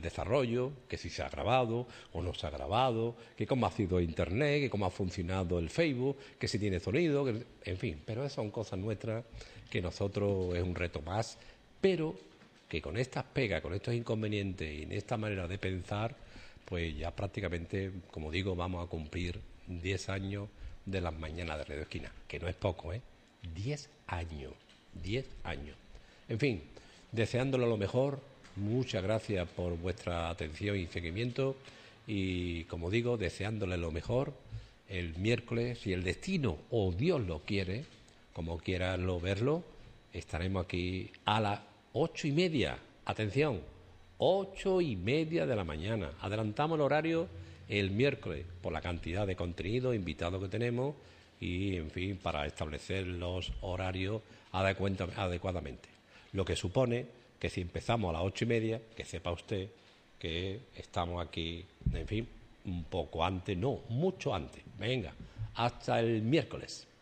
desarrollo, que si se ha grabado o no se ha grabado, que cómo ha sido Internet, que cómo ha funcionado el Facebook, que si tiene sonido, en fin, pero esas son cosas nuestras que nosotros es un reto más, pero que con estas pegas, con estos inconvenientes y en esta manera de pensar, pues ya prácticamente, como digo, vamos a cumplir 10 años de las mañanas de Radio Esquina, que no es poco, 10 años, 10 años. En fin, deseándole lo mejor, muchas gracias por vuestra atención y seguimiento y, como digo, deseándole lo mejor el miércoles, si el destino o Dios lo quiere, como quieran verlo, estaremos aquí a las 8:30. Atención, 8:30 de la mañana. Adelantamos el horario el miércoles por la cantidad de contenido, invitados que tenemos y, en fin, para establecer los horarios adecuadamente. Lo que supone que si empezamos a las 8:30, que sepa usted que estamos aquí, en fin, un poco antes, no, mucho antes. Venga, hasta el miércoles.